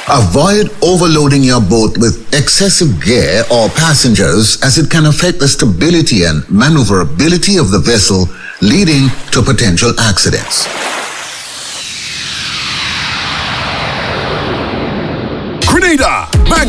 Avoid overloading your boat with excessive gear or passengers as it can affect the stability and maneuverability of the vessel, leading to potential accidents. Grenada!